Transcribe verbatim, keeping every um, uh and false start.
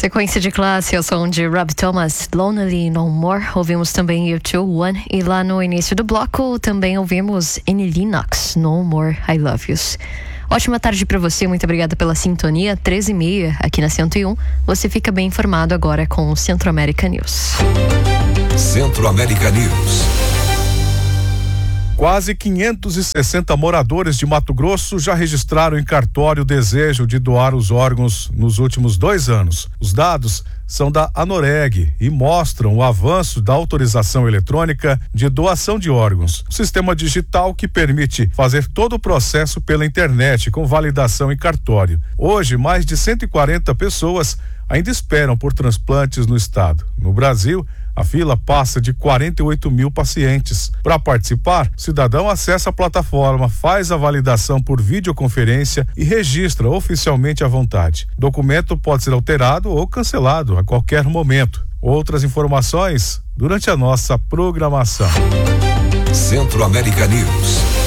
Sequência de classe, ao som de Rob Thomas, Lonely No More. Ouvimos também U dois One. E lá no início do bloco também ouvimos Annie Lennox, No More I Love Yous. Ótima tarde para você, muito obrigada pela sintonia. treze e meia aqui na cento e um. Você fica bem informado agora com o Centro América News. Centro América News. Quase quinhentos e sessenta moradores de Mato Grosso já registraram em cartório o desejo de doar os órgãos nos últimos dois anos. Os dados são da Anoreg e mostram o avanço da autorização eletrônica de doação de órgãos. Um sistema digital que permite fazer todo o processo pela internet com validação em cartório. Hoje, mais de cento e quarenta pessoas ainda esperam por transplantes no estado. No Brasil, a fila passa de quarenta e oito mil pacientes. Para participar, o cidadão acessa a plataforma, faz a validação por videoconferência e registra oficialmente à vontade. O documento pode ser alterado ou cancelado a qualquer momento. Outras informações durante a nossa programação. Centro América News.